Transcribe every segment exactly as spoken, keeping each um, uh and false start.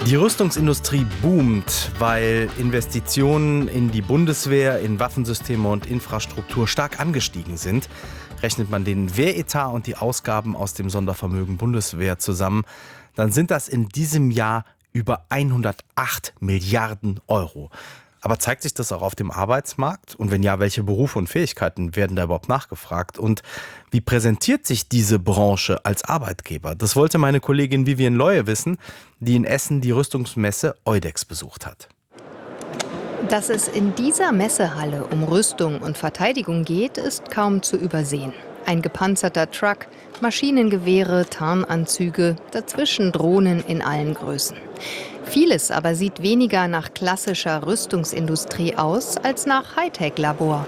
Die Rüstungsindustrie boomt, weil Investitionen in die Bundeswehr, in Waffensysteme und Infrastruktur stark angestiegen sind. Rechnet man den Wehretat und die Ausgaben aus dem Sondervermögen Bundeswehr zusammen, dann sind das in diesem Jahr über hundertacht Milliarden Euro. Aber zeigt sich das auch auf dem Arbeitsmarkt? Und wenn ja, welche Berufe und Fähigkeiten werden da überhaupt nachgefragt? Und wie präsentiert sich diese Branche als Arbeitgeber? Das wollte meine Kollegin Vivian Leue wissen, die in Essen die Rüstungsmesse Eudex besucht hat. Dass es in dieser Messehalle um Rüstung und Verteidigung geht, ist kaum zu übersehen. Ein gepanzerter Truck, Maschinengewehre, Tarnanzüge, dazwischen Drohnen in allen Größen. Vieles aber sieht weniger nach klassischer Rüstungsindustrie aus als nach Hightech-Labor.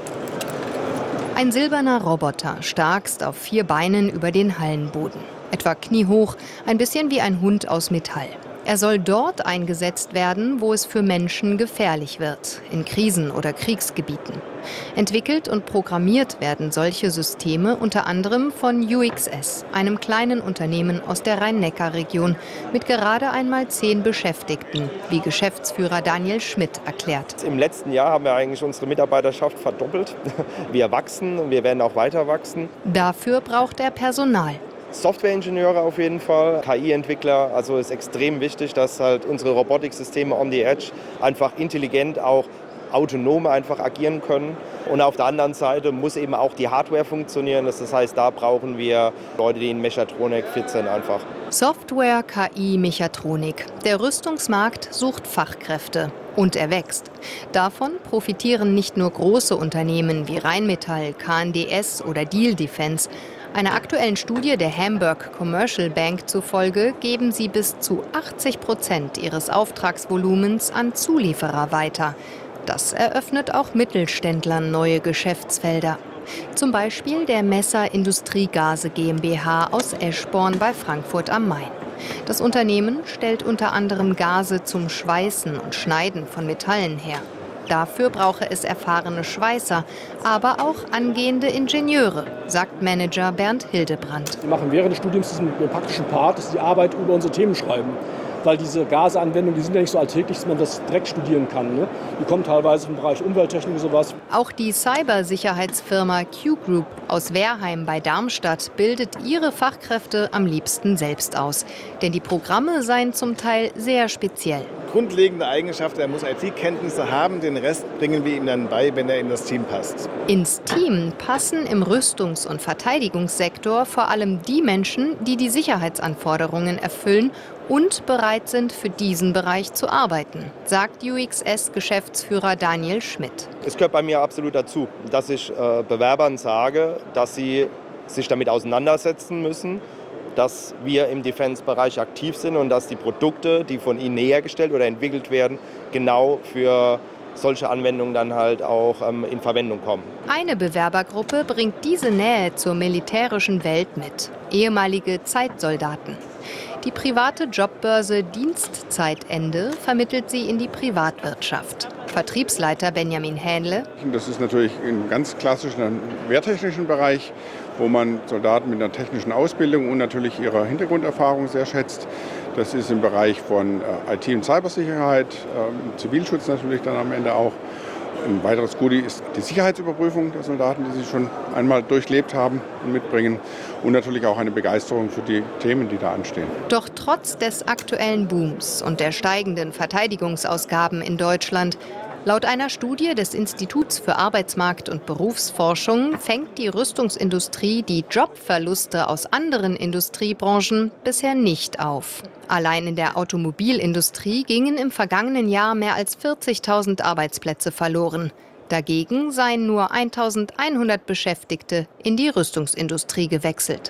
Ein silberner Roboter starkst auf vier Beinen über den Hallenboden. Etwa kniehoch, ein bisschen wie ein Hund aus Metall. Er soll dort eingesetzt werden, wo es für Menschen gefährlich wird, in Krisen- oder Kriegsgebieten. Entwickelt und programmiert werden solche Systeme unter anderem von U X S, einem kleinen Unternehmen aus der Rhein-Neckar-Region mit gerade einmal zehn Beschäftigten, wie Geschäftsführer Daniel Schmidt erklärt. Im letzten Jahr haben wir eigentlich unsere Mitarbeiterschaft verdoppelt. Wir wachsen und wir werden auch weiter wachsen. Dafür braucht er Personal. Softwareingenieure auf jeden Fall, K I-Entwickler. Also ist extrem wichtig, dass halt unsere Robotiksysteme on the edge einfach intelligent, auch autonom einfach agieren können. Und auf der anderen Seite muss eben auch die Hardware funktionieren. Das heißt, da brauchen wir Leute, die in Mechatronik fit sind einfach. Software, K I, Mechatronik. Der Rüstungsmarkt sucht Fachkräfte. Und er wächst. Davon profitieren nicht nur große Unternehmen wie Rheinmetall, K N D S oder Diehl Defence. Einer aktuellen Studie der Hamburg Commercial Bank zufolge geben sie bis zu achtzig Prozent ihres Auftragsvolumens an Zulieferer weiter. Das eröffnet auch Mittelständlern neue Geschäftsfelder. Zum Beispiel der Messer Industrie Gase GmbH aus Eschborn bei Frankfurt am Main. Das Unternehmen stellt unter anderem Gase zum Schweißen und Schneiden von Metallen her. Dafür brauche es erfahrene Schweißer, aber auch angehende Ingenieure, sagt Manager Bernd Hildebrand. Wir machen während des Studiums diesen praktischen Part, dass die Arbeit über unsere Themen schreiben. Weil diese Gasanwendungen, die sind ja nicht so alltäglich, dass man das direkt studieren kann. Ne? Die kommen teilweise vom Bereich Umwelttechnik und sowas. Auch die Cybersicherheitsfirma Q-Group aus Wehrheim bei Darmstadt bildet ihre Fachkräfte am liebsten selbst aus. Denn die Programme seien zum Teil sehr speziell. Grundlegende Eigenschaft, er muss I T-Kenntnisse haben, den Rest bringen wir ihm dann bei, wenn er in das Team passt. Ins Team passen im Rüstungs- und Verteidigungssektor vor allem die Menschen, die die Sicherheitsanforderungen erfüllen und bereit sind, für diesen Bereich zu arbeiten, sagt U X S-Geschäftsführer Daniel Schmidt. Es gehört bei mir absolut dazu, dass ich äh, Bewerbern sage, dass sie sich damit auseinandersetzen müssen, dass wir im Defense-Bereich aktiv sind und dass die Produkte, die von ihnen hergestellt oder entwickelt werden, genau für solche Anwendungen dann halt auch ähm, in Verwendung kommen. Eine Bewerbergruppe bringt diese Nähe zur militärischen Welt mit, ehemalige Zeitsoldaten. Die private Jobbörse Dienstzeitende vermittelt sie in die Privatwirtschaft. Vertriebsleiter Benjamin Hähnle. Das ist natürlich im ganz klassischen wehrtechnischen Bereich, wo man Soldaten mit einer technischen Ausbildung und natürlich ihrer Hintergrunderfahrung sehr schätzt. Das ist im Bereich von I T und Cybersicherheit, äh, Zivilschutz natürlich dann am Ende auch. Ein weiteres Goodie ist die Sicherheitsüberprüfung der Soldaten, die sie schon einmal durchlebt haben und mitbringen. Und natürlich auch eine Begeisterung für die Themen, die da anstehen. Doch trotz des aktuellen Booms und der steigenden Verteidigungsausgaben in Deutschland, laut einer Studie des Instituts für Arbeitsmarkt- und Berufsforschung fängt die Rüstungsindustrie die Jobverluste aus anderen Industriebranchen bisher nicht auf. Allein in der Automobilindustrie gingen im vergangenen Jahr mehr als vierzigtausend Arbeitsplätze verloren. Dagegen seien nur eintausendeinhundert Beschäftigte in die Rüstungsindustrie gewechselt.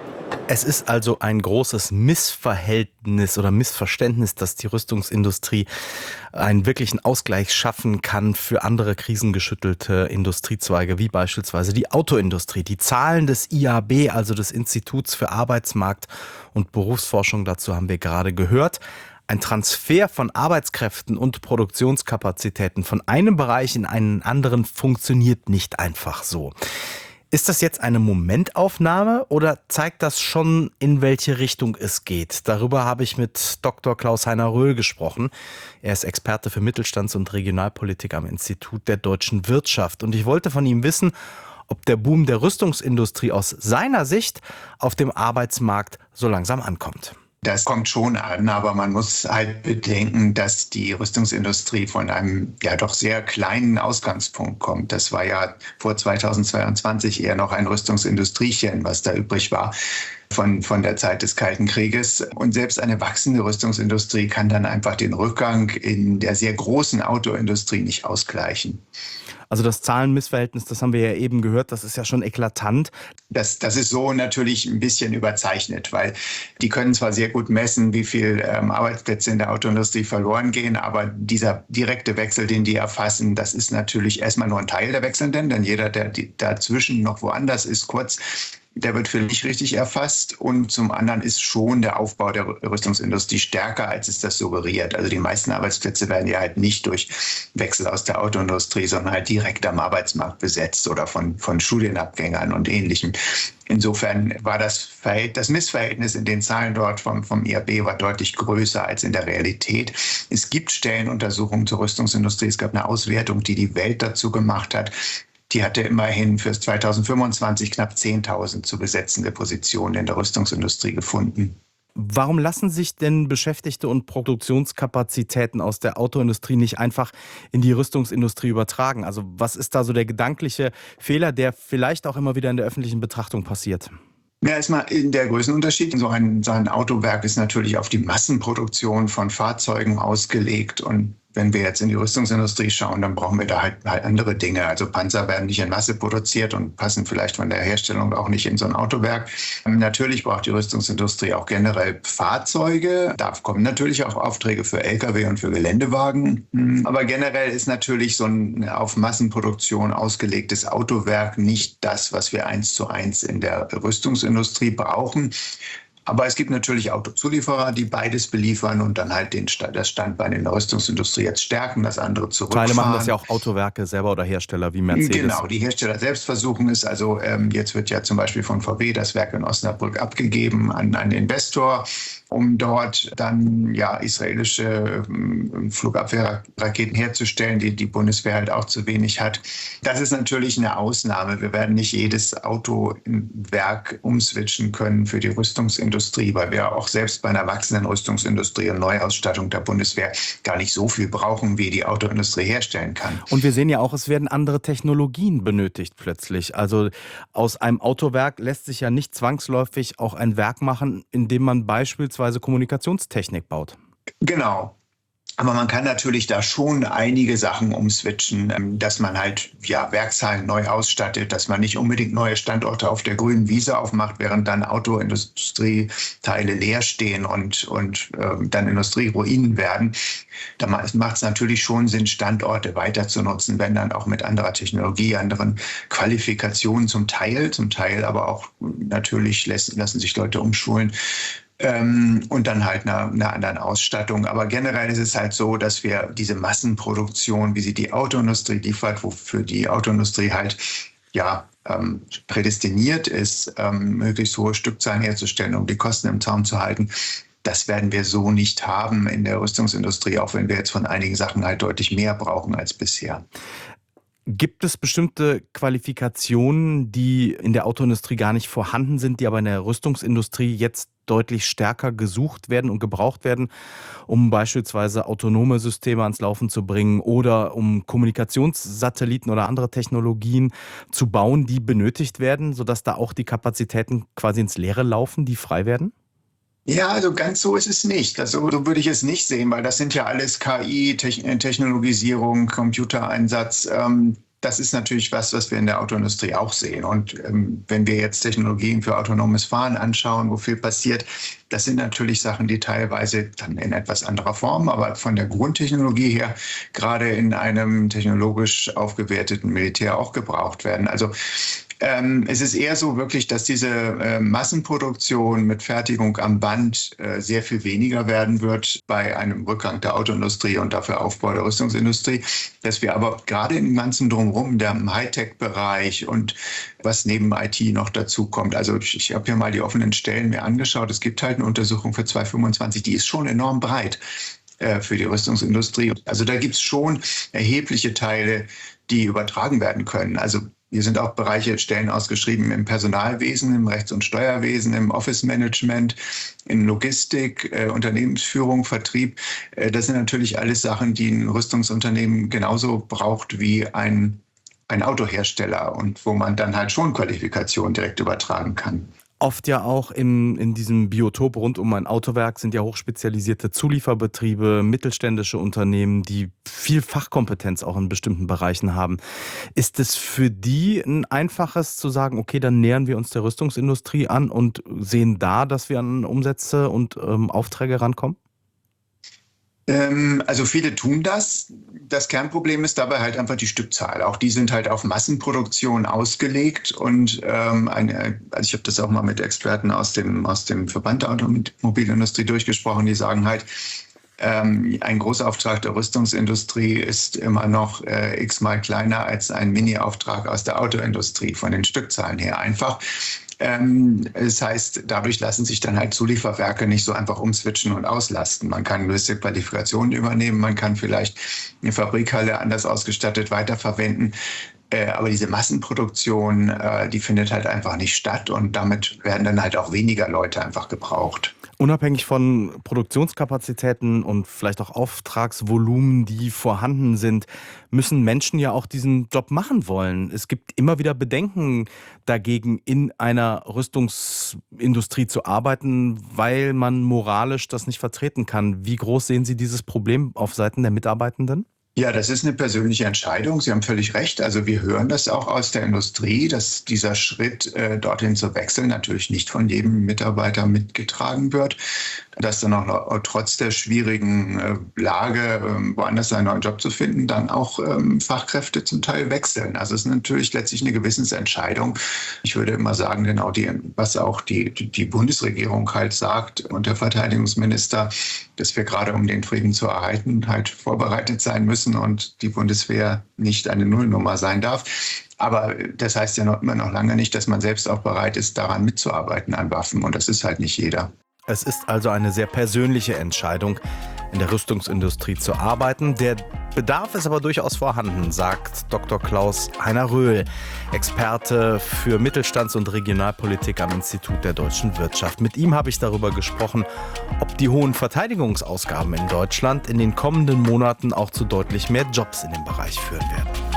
Es ist also ein großes Missverhältnis oder Missverständnis, dass die Rüstungsindustrie einen wirklichen Ausgleich schaffen kann für andere krisengeschüttelte Industriezweige, wie beispielsweise die Autoindustrie. Die Zahlen des I A B, also des Instituts für Arbeitsmarkt- und Berufsforschung, dazu haben wir gerade gehört. Ein Transfer von Arbeitskräften und Produktionskapazitäten von einem Bereich in einen anderen funktioniert nicht einfach so. Ist das jetzt eine Momentaufnahme oder zeigt das schon, in welche Richtung es geht? Darüber habe ich mit Doktor Klaus-Heiner Röhl gesprochen. Er ist Experte für Mittelstands- und Regionalpolitik am Institut der deutschen Wirtschaft. Und ich wollte von ihm wissen, ob der Boom der Rüstungsindustrie aus seiner Sicht auf dem Arbeitsmarkt so langsam ankommt. Das kommt schon an, aber man muss halt bedenken, dass die Rüstungsindustrie von einem ja doch sehr kleinen Ausgangspunkt kommt. Das war ja vor zweitausendzweiundzwanzig eher noch ein Rüstungsindustriechen, was da übrig war von, von der Zeit des Kalten Krieges. Und selbst eine wachsende Rüstungsindustrie kann dann einfach den Rückgang in der sehr großen Autoindustrie nicht ausgleichen. Also das Zahlenmissverhältnis, das haben wir ja eben gehört, das ist ja schon eklatant. Das, das ist so natürlich ein bisschen überzeichnet, weil die können zwar sehr gut messen, wie viel ähm, Arbeitsplätze in der Autoindustrie verloren gehen, aber dieser direkte Wechsel, den die erfassen, das ist natürlich erstmal nur ein Teil der Wechselnden, denn jeder, der die, dazwischen noch woanders ist, kurz, der wird für nicht richtig erfasst. Und zum anderen ist schon der Aufbau der Rüstungsindustrie stärker, als es das suggeriert. Also die meisten Arbeitsplätze werden ja halt nicht durch Wechsel aus der Autoindustrie, sondern halt direkt am Arbeitsmarkt besetzt oder von, von Studienabgängern und Ähnlichem. Insofern war das, Verhält- das Missverhältnis in den Zahlen dort vom, vom I A B war deutlich größer als in der Realität. Es gibt Stellenuntersuchungen zur Rüstungsindustrie. Es gab eine Auswertung, die die Welt dazu gemacht hat. Die hatte immerhin für zweitausendfünfundzwanzig knapp zehntausend zu besetzende Positionen in der Rüstungsindustrie gefunden. Warum lassen sich denn Beschäftigte und Produktionskapazitäten aus der Autoindustrie nicht einfach in die Rüstungsindustrie übertragen? Also was ist da so der gedankliche Fehler, der vielleicht auch immer wieder in der öffentlichen Betrachtung passiert? Ja, erstmal in der Größenunterschied. So ein, so ein Autowerk ist natürlich auf die Massenproduktion von Fahrzeugen ausgelegt. Und wenn wir jetzt in die Rüstungsindustrie schauen, dann brauchen wir da halt, halt andere Dinge. Also Panzer werden nicht in Masse produziert und passen vielleicht von der Herstellung auch nicht in so ein Autowerk. Natürlich braucht die Rüstungsindustrie auch generell Fahrzeuge. Da kommen natürlich auch Aufträge für L K W und für Geländewagen. Aber generell ist natürlich so ein auf Massenproduktion ausgelegtes Autowerk nicht das, was wir eins zu eins in der Rüstungsindustrie brauchen. Aber es gibt natürlich Autozulieferer, die beides beliefern und dann halt den, das Standbein in der Rüstungsindustrie jetzt stärken, das andere zurückfahren. Teile machen das ja auch Autowerke selber oder Hersteller wie Mercedes. Genau, die Hersteller selbst versuchen es. Also ähm, jetzt wird ja zum Beispiel von V W das Werk in Osnabrück abgegeben an einen Investor, um dort dann ja israelische ähm, Flugabwehrraketen herzustellen, die die Bundeswehr halt auch zu wenig hat. Das ist natürlich eine Ausnahme. Wir werden nicht jedes Autowerk umswitchen können für die Rüstungsindustrie. Industrie, weil wir auch selbst bei einer wachsenden Rüstungsindustrie und Neuausstattung der Bundeswehr gar nicht so viel brauchen, wie die Autoindustrie herstellen kann. Und wir sehen ja auch, es werden andere Technologien benötigt plötzlich. Also aus einem Autowerk lässt sich ja nicht zwangsläufig auch ein Werk machen, in dem man beispielsweise Kommunikationstechnik baut. Genau. Aber man kann natürlich da schon einige Sachen umswitchen, dass man halt ja, Werkshallen neu ausstattet, dass man nicht unbedingt neue Standorte auf der grünen Wiese aufmacht, während dann Autoindustrieteile leer stehen und, und äh, dann Industrieruinen werden. Da macht es natürlich schon Sinn, Standorte weiter zu nutzen, wenn dann auch mit anderer Technologie, anderen Qualifikationen zum Teil, zum Teil aber auch natürlich lassen, lassen sich Leute umschulen. Und dann halt einer, einer anderen Ausstattung. Aber generell ist es halt so, dass wir diese Massenproduktion, wie sie die Autoindustrie liefert, wofür die Autoindustrie halt ja ähm, prädestiniert ist, ähm, möglichst hohe Stückzahlen herzustellen, um die Kosten im Zaum zu halten. Das werden wir so nicht haben in der Rüstungsindustrie, auch wenn wir jetzt von einigen Sachen halt deutlich mehr brauchen als bisher. Gibt es bestimmte Qualifikationen, die in der Autoindustrie gar nicht vorhanden sind, die aber in der Rüstungsindustrie jetzt deutlich stärker gesucht werden und gebraucht werden, um beispielsweise autonome Systeme ans Laufen zu bringen oder um Kommunikationssatelliten oder andere Technologien zu bauen, die benötigt werden, sodass da auch die Kapazitäten quasi ins Leere laufen, die frei werden? Ja, also ganz so ist es nicht. Also so würde ich es nicht sehen, weil das sind ja alles K I, Technologisierung, Computereinsatz. Ähm, das ist natürlich was, was wir in der Autoindustrie auch sehen. Und ähm, wenn wir jetzt Technologien für autonomes Fahren anschauen, wo viel passiert, das sind natürlich Sachen, die teilweise dann in etwas anderer Form, aber von der Grundtechnologie her gerade in einem technologisch aufgewerteten Militär auch gebraucht werden. Also Ähm, es ist eher so wirklich, dass diese äh, Massenproduktion mit Fertigung am Band äh, sehr viel weniger werden wird bei einem Rückgang der Autoindustrie und dafür Aufbau der Rüstungsindustrie. Dass wir aber gerade im ganzen Drumherum, dem Hightech-Bereich und was neben I T noch dazu kommt. Also ich, ich habe hier mal die offenen Stellen mir angeschaut. Es gibt halt eine Untersuchung für zweitausendfünfundzwanzig, die ist schon enorm breit für die Rüstungsindustrie. Also da gibt es schon erhebliche Teile, die übertragen werden können. Also hier sind auch Bereiche, Stellen ausgeschrieben im Personalwesen, im Rechts- und Steuerwesen, im Office-Management, in Logistik, äh, Unternehmensführung, Vertrieb. Äh, das sind natürlich alles Sachen, die ein Rüstungsunternehmen genauso braucht wie ein, ein Autohersteller und wo man dann halt schon Qualifikationen direkt übertragen kann. Oft ja auch in, in diesem Biotop rund um ein Autowerk sind ja hochspezialisierte Zulieferbetriebe, mittelständische Unternehmen, die viel Fachkompetenz auch in bestimmten Bereichen haben. Ist es für die ein einfaches zu sagen, okay, dann nähern wir uns der Rüstungsindustrie an und sehen da, dass wir an Umsätze und ähm, Aufträge rankommen? Also viele tun das. Das Kernproblem ist dabei halt einfach die Stückzahl. Auch die sind halt auf Massenproduktion ausgelegt. Und ähm, eine, also ich habe das auch mal mit Experten aus dem, aus dem Verband der Automobilindustrie durchgesprochen, die sagen halt, ähm, ein Großauftrag der Rüstungsindustrie ist immer noch äh, x-mal kleiner als ein Mini-Auftrag aus der Autoindustrie von den Stückzahlen her einfach. Das heißt, dadurch lassen sich dann halt Zulieferwerke nicht so einfach umswitchen und auslasten. Man kann gewisse Qualifikationen übernehmen, man kann vielleicht eine Fabrikhalle anders ausgestattet weiterverwenden. Aber diese Massenproduktion, die findet halt einfach nicht statt und damit werden dann halt auch weniger Leute einfach gebraucht. Unabhängig von Produktionskapazitäten und vielleicht auch Auftragsvolumen, die vorhanden sind, müssen Menschen ja auch diesen Job machen wollen. Es gibt immer wieder Bedenken dagegen, in einer Rüstungsindustrie zu arbeiten, weil man moralisch das nicht vertreten kann. Wie groß sehen Sie dieses Problem auf Seiten der Mitarbeitenden? Ja, das ist eine persönliche Entscheidung. Sie haben völlig recht. Also wir hören das auch aus der Industrie, dass dieser Schritt, äh, dorthin zu wechseln, natürlich nicht von jedem Mitarbeiter mitgetragen wird. Dass dann auch trotz der schwierigen äh, Lage, äh, woanders einen neuen Job zu finden, dann auch ähm, Fachkräfte zum Teil wechseln. Also es ist natürlich letztlich eine Gewissensentscheidung. Ich würde immer sagen, genau die, was auch die, die Bundesregierung halt sagt und der Verteidigungsminister, dass wir gerade um den Frieden zu erhalten halt vorbereitet sein müssen und die Bundeswehr nicht eine Nullnummer sein darf. Aber das heißt ja noch, immer noch lange nicht, dass man selbst auch bereit ist, daran mitzuarbeiten an Waffen. Und das ist halt nicht jeder. Es ist also eine sehr persönliche Entscheidung, in der Rüstungsindustrie zu arbeiten. Der Bedarf ist aber durchaus vorhanden, sagt Doktor Klaus Heiner-Röhl, Experte für Mittelstands- und Regionalpolitik am Institut der deutschen Wirtschaft. Mit ihm habe ich darüber gesprochen, ob die hohen Verteidigungsausgaben in Deutschland in den kommenden Monaten auch zu deutlich mehr Jobs in dem Bereich führen werden.